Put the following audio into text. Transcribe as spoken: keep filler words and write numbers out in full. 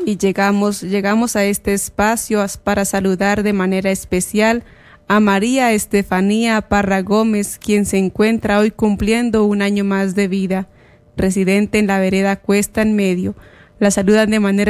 y llegamos, llegamos a este espacio para saludar de manera especial a María Estefanía Parra Gómez, quien se encuentra hoy cumpliendo un año más de vida, residente en la vereda Cuesta en Medio. La saludan de manera